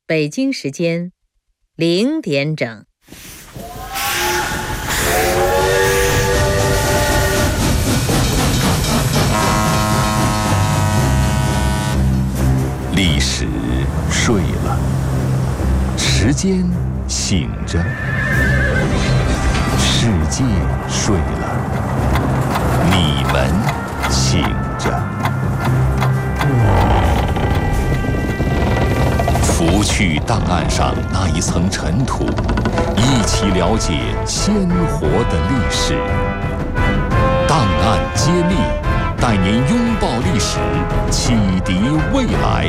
北京时间0点整。 历史睡了，时间醒着，世界睡了，你们醒着。拂去档案上那一层尘土，一起了解鲜活的历史。档案揭秘，带您拥抱历史，启迪未来。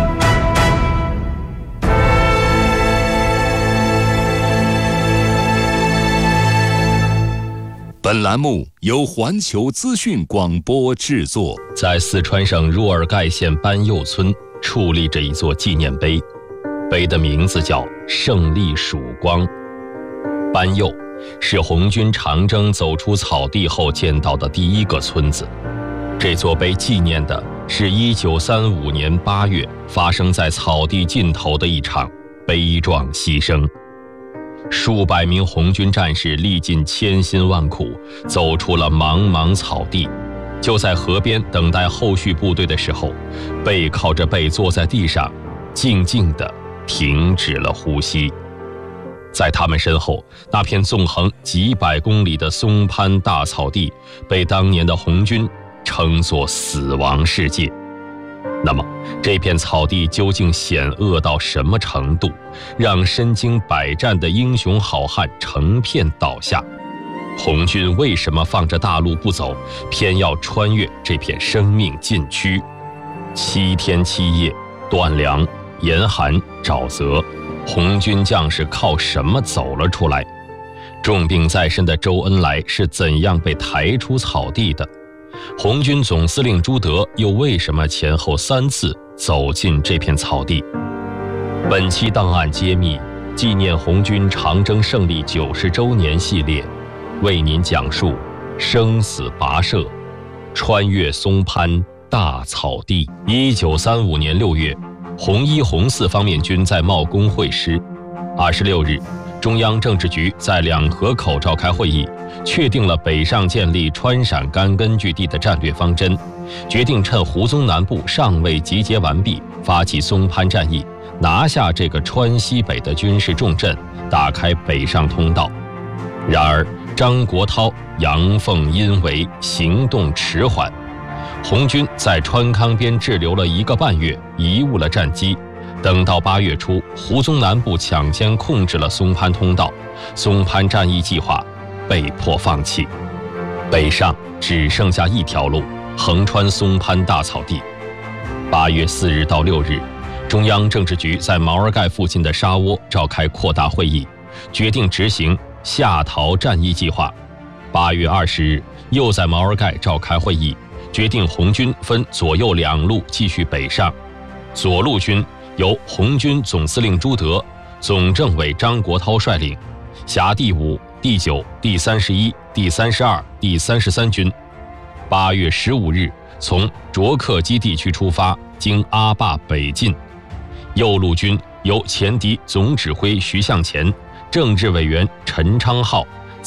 本栏目由环球资讯广播制作。 在四川省若尔盖县班右村矗立着一座纪念碑，碑的名字叫胜利曙光。班右是红军长征走出草地后见到的第一个村子。这座碑纪念的是1935年8月发生在草地尽头的一场悲壮牺牲。数百名红军战士历尽千辛万苦，走出了茫茫草地，就在河边等待后续部队的时候，背靠着背坐在地上，静静地停止了呼吸。在他们身后，那片纵横几百公里的松潘大草地被当年的红军称作死亡世界。那么这片草地究竟险恶到什么程度，让身经百战的英雄好汉成片倒下？红军为什么放着大路不走，偏要穿越这片生命禁区？7天7夜，断粮、严寒、沼泽，红军将士靠什么走了出来？重病在身的周恩来是怎样被抬出草地的？红军总司令朱德又为什么前后3次走进这片草地？本期档案揭秘纪念红军长征胜利90周年系列，为您讲述生死跋涉，穿越松潘大草地。1935年6月，红1、红4方面军在茂功会师。26日，中央政治局在两河口召开会议，确定了北上建立川陕甘根据地的战略方针，决定趁胡宗南部尚未集结完毕，发起松潘战役，拿下这个川西北的军事重镇，打开北上通道。然而张国焘阳奉阴违，行动迟缓，红军在川康边滞留了1个半月，贻误了战机。等到8月初，胡宗南部抢先控制了松潘通道，松潘战役计划被迫放弃。北上只剩下一条路，横穿松潘大草地。8月4日到6日，中央政治局在毛尔盖附近的沙窝召开扩大会议，决定执行下逃战役计划。8月20日，又在毛尔盖召开会议，决定红军分左右2路继续北上。左路军由红军总司令朱德、总政委张国焘率领，辖第5、第9、第31、第32、第33军。8月15日，从卓克基地区出发，经阿坝北进。右路军由前敌总指挥徐向前、政治委员陈昌浩